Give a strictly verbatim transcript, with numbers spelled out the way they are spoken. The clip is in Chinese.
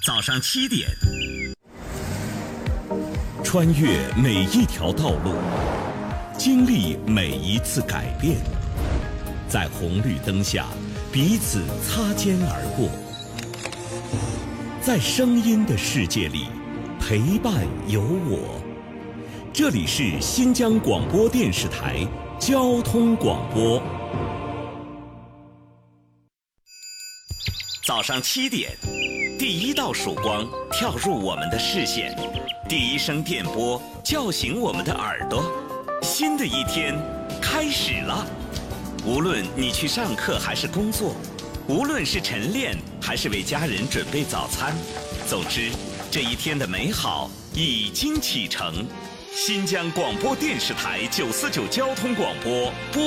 早上七点， 穿越每一条道路，经历每一次改变，在红绿灯下彼此擦肩而过，在声音的世界里陪伴有我。这里是新疆广播电视台交通广播。 早上七点，第一道曙光跳入我们的视线，第一声电波叫醒我们的耳朵。新的一天开始了，无论你去上课还是工作，无论是晨练还是为家人准备早餐，总之这一天的美好已经启程。新疆广播电视台九四九交通广播播